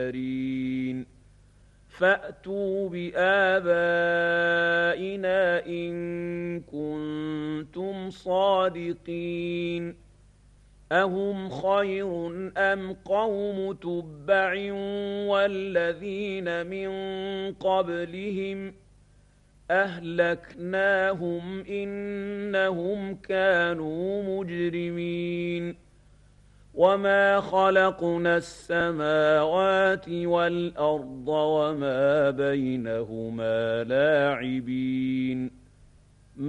فأتوا بآبائنا إن كنتم صادقين أهم خير أم قوم تبع والذين من قبلهم أهلكناهم إنهم كانوا مجرمين وما خلقنا السماوات والأرض وما بينهما لاعبين